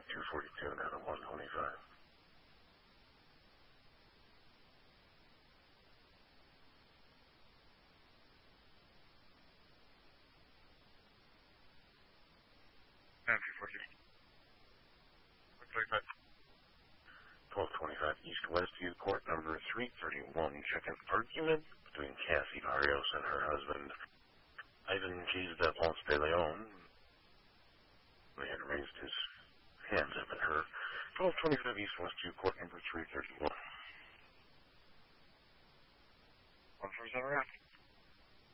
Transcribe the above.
242 and out of 125. And 242. 135. 1225 East Westview, court number 331. Check an argument between Cassie Barrios and her husband, Ivan G's de Ponce de Leon. He had raised his hands up at her. 1225 East Westview, court number 331. 147.